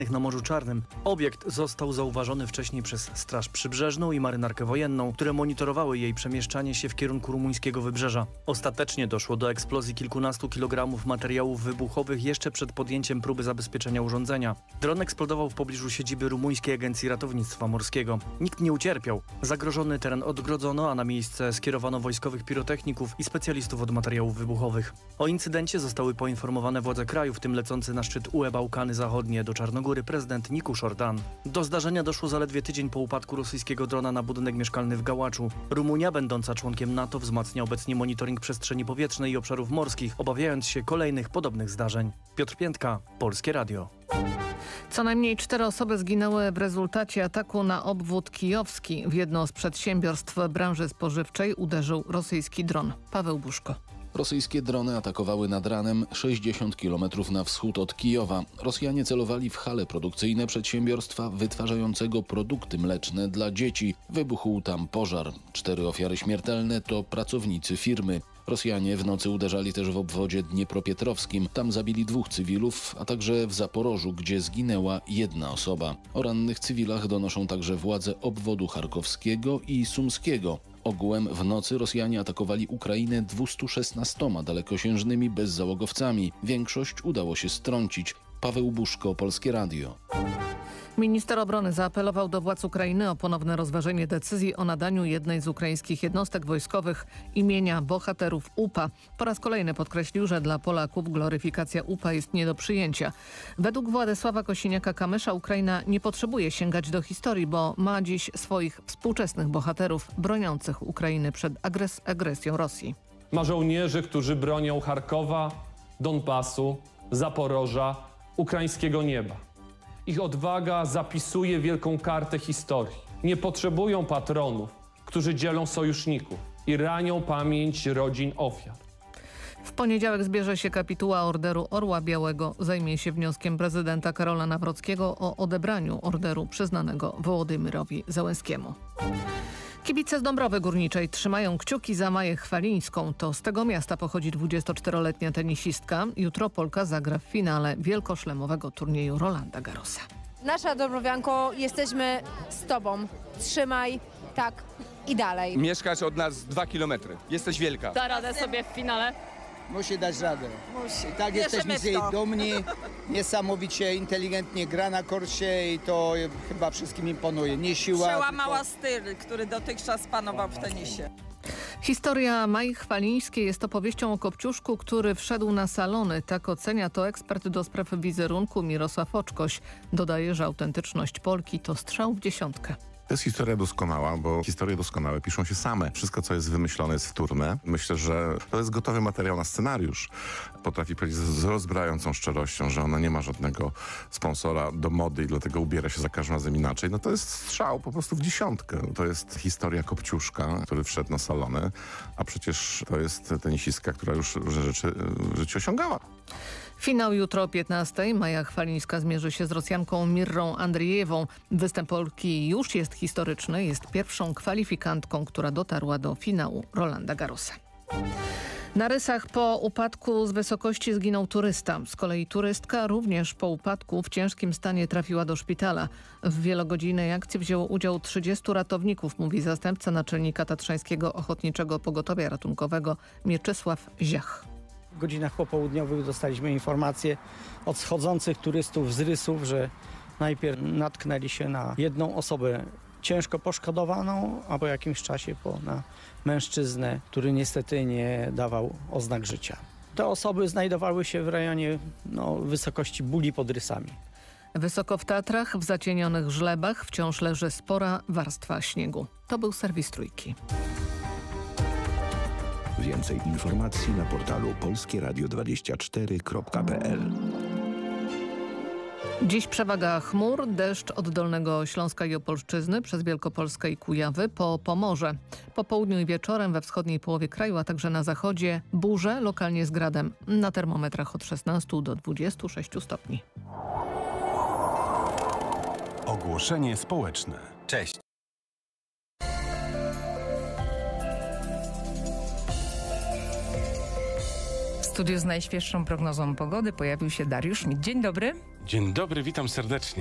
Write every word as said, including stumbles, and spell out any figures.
na Morzu Czarnym. Obiekt został zauważony wcześniej przez Straż Przybrzeżną i Marynarkę Wojenną, które monitorowały jej przemieszczanie się w kierunku rumuńskiego wybrzeża. Ostatecznie doszło do eksplozji kilkunastu kilogramów materiałów wybuchowych jeszcze przed podjęciem próby zabezpieczenia urządzenia. Dron eksplodował w pobliżu siedziby Rumuńskiej Agencji Ratownictwa Morskiego. Nikt nie ucierpiał. Zagrożony teren odgrodzono, a na miejsce skierowano wojskowych pirotechników i specjalistów od materiałów wybuchowych. O incydencie zostały poinformowane władze kraju, w tym lecący na szczyt U E Bałkany Zachodnie do Czarnogóry prezydent Nikusz Ordan. Do zdarzenia doszło zaledwie tydzień po upadku rosyjskiego drona na budynek mieszkalny w Gałaczu. Rumunia, będąca członkiem NATO, wzmacnia obecnie monitoring przestrzeni powietrznej i obszarów morskich, obawiając się kolejnych podobnych zdarzeń. Piotr Piętka, Polskie Radio. Co najmniej cztery osoby zginęły w rezultacie ataku na obwód kijowski. W jedno z przedsiębiorstw branży spożywczej uderzył rosyjski dron. Paweł Buszko. Rosyjskie drony atakowały nad ranem sześćdziesiąt kilometrów na wschód od Kijowa. Rosjanie celowali w hale produkcyjne przedsiębiorstwa wytwarzającego produkty mleczne dla dzieci. Wybuchł tam pożar. Cztery ofiary śmiertelne to pracownicy firmy. Rosjanie w nocy uderzali też w obwodzie dniepropietrowskim. Tam zabili dwóch cywilów, a także w Zaporożu, gdzie zginęła jedna osoba. O rannych cywilach donoszą także władze obwodu charkowskiego i sumskiego. Ogółem w nocy Rosjanie atakowali Ukrainę dwieście szesnastoma dalekosiężnymi bezzałogowcami. Większość udało się strącić. Paweł Buszko, Polskie Radio. Minister obrony zaapelował do władz Ukrainy o ponowne rozważenie decyzji o nadaniu jednej z ukraińskich jednostek wojskowych imienia bohaterów U P A. Po raz kolejny podkreślił, że dla Polaków gloryfikacja U P A jest nie do przyjęcia. Według Władysława Kosiniaka-Kamysza Ukraina nie potrzebuje sięgać do historii, bo ma dziś swoich współczesnych bohaterów broniących Ukrainy przed agres- agresją Rosji. Ma żołnierzy, którzy bronią Charkowa, Donbasu, Zaporoża, ukraińskiego nieba. Ich odwaga zapisuje wielką kartę historii. Nie potrzebują patronów, którzy dzielą sojuszników i ranią pamięć rodzin ofiar. W poniedziałek zbierze się kapituła Orderu Orła Białego. Zajmie się wnioskiem prezydenta Karola Nawrockiego o odebraniu orderu przyznanego Wołodymyrowi Zełenskiemu. Kibice z Dąbrowy Górniczej trzymają kciuki za Maję Chwalińską. To z tego miasta pochodzi dwudziestoczteroletnia tenisistka. Jutro Polka zagra w finale wielkoszlemowego turnieju Rolanda Garrosa. Nasza Dąbrowianko, jesteśmy z tobą. Trzymaj, tak i dalej. Mieszkasz od nas dwa kilometry. Jesteś wielka. Da radę sobie w finale? Musi dać radę. Musi. I tak jesteśmy z jej dumni. Niesamowicie inteligentnie gra na korcie i to chyba wszystkim imponuje. Nie siła. Przełamała tylko... styl, który dotychczas panował w tenisie. Historia Mai Chwalińskiej jest opowieścią o kopciuszku, który wszedł na salony. Tak ocenia to ekspert do spraw wizerunku Mirosław Oczkoś. Dodaje, że autentyczność Polki to strzał w dziesiątkę. To jest historia doskonała, bo historie doskonałe piszą się same. Wszystko, co jest wymyślone, jest wtórne. Myślę, że to jest gotowy materiał na scenariusz. Potrafi powiedzieć z rozbrajającą szczerością, że ona nie ma żadnego sponsora do mody i dlatego ubiera się za każdym razem inaczej. No to jest strzał po prostu w dziesiątkę. To jest historia Kopciuszka, który wszedł na salony, a przecież to jest tenisistka, która już różne rzeczy w życiu osiągała. Finał jutro o piętnastej. Maja Chwalińska zmierzy się z Rosjanką Mirrą Andrijewą. Występ Polki już jest historyczny. Jest pierwszą kwalifikantką, która dotarła do finału Rolanda Garrosa. Na Rysach po upadku z wysokości zginął turysta. Z kolei turystka również po upadku w ciężkim stanie trafiła do szpitala. W wielogodzinnej akcji wzięło udział trzydziestu ratowników, mówi zastępca naczelnika Tatrzańskiego Ochotniczego Pogotowia Ratunkowego Mieczysław Ziach. W godzinach popołudniowych dostaliśmy informację od schodzących turystów z Rysów, że najpierw natknęli się na jedną osobę ciężko poszkodowaną, a po jakimś czasie po, na mężczyznę, który niestety nie dawał oznak życia. Te osoby znajdowały się w rejonie no, wysokości Buli pod Rysami. Wysoko w Tatrach, w zacienionych żlebach wciąż leży spora warstwa śniegu. To był serwis Trójki. Więcej informacji na portalu polskie radio dwadzieścia cztery kropka p l. Dziś przewaga chmur, deszcz od Dolnego Śląska i Opolszczyzny przez Wielkopolskę i Kujawy po Pomorze. Po południu i wieczorem we wschodniej połowie kraju, a także na zachodzie burze, lokalnie z gradem. Na termometrach od szesnastu do dwudziestu sześciu stopni. Ogłoszenie społeczne. Cześć. studiu z najświeższą prognozą pogody pojawił się Dariusz Mit. Dzień dobry. Dzień dobry, witam serdecznie.